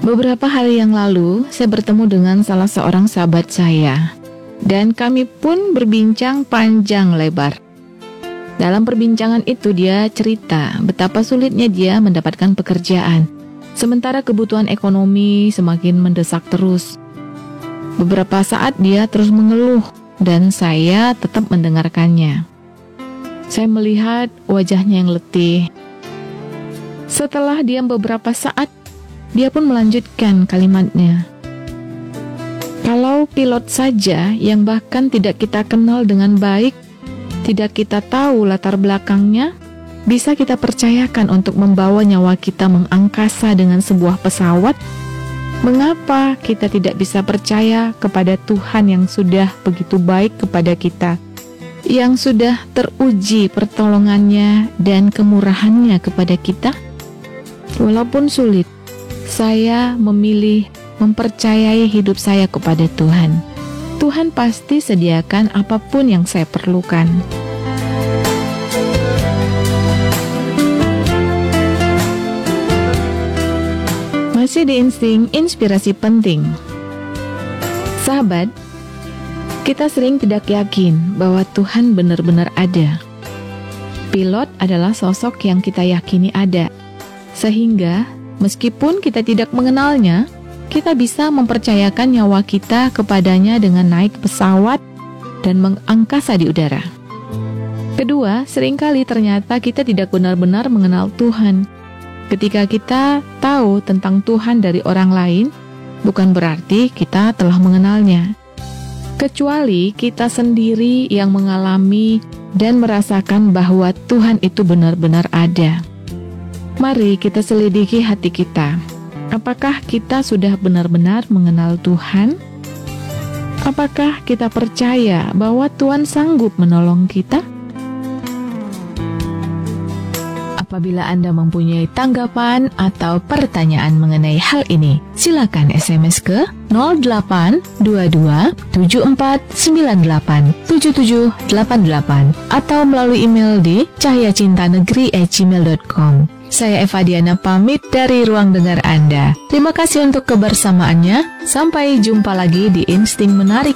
Beberapa hari yang lalu, saya bertemu dengan salah seorang sahabat saya, dan kami pun berbincang panjang lebar. Dalam perbincangan itu dia cerita betapa sulitnya dia mendapatkan pekerjaan, sementara kebutuhan ekonomi semakin mendesak terus. Beberapa saat dia terus mengeluh, dan saya tetap mendengarkannya. Saya melihat wajahnya yang letih. Setelah diam beberapa saat, dia pun melanjutkan kalimatnya. Kalau pilot saja yang bahkan tidak kita kenal dengan baik, tidak kita tahu latar belakangnya, bisa kita percayakan untuk membawa nyawa kita mengangkasa dengan sebuah pesawat, mengapa kita tidak bisa percaya kepada Tuhan yang sudah begitu baik kepada kita, yang sudah teruji pertolongannya dan kemurahannya kepada kita? Walaupun sulit, saya memilih mempercayai hidup saya kepada Tuhan. Tuhan pasti sediakan apapun yang saya perlukan. Masih di insting inspirasi penting. Sahabat, kita sering tidak yakin bahwa Tuhan benar-benar ada. Pilot adalah sosok yang kita yakini ada, sehingga meskipun kita tidak mengenalnya, kita bisa mempercayakan nyawa kita kepadanya dengan naik pesawat dan mengangkasa di udara. Kedua, seringkali ternyata kita tidak benar-benar mengenal Tuhan. Ketika kita tahu tentang Tuhan dari orang lain, bukan berarti kita telah mengenalnya. Kecuali kita sendiri yang mengalami dan merasakan bahwa Tuhan itu benar-benar ada. Mari kita selidiki hati kita. Apakah kita sudah benar-benar mengenal Tuhan? Apakah kita percaya bahwa Tuhan sanggup menolong kita? Apabila Anda mempunyai tanggapan atau pertanyaan mengenai hal ini, silakan SMS ke 0822-7498-7788 atau melalui email di cahyacintanegeri@gmail.com. Saya Eva Diana pamit dari ruang dengar Anda. Terima kasih untuk kebersamaannya. Sampai jumpa lagi di Insting Menarik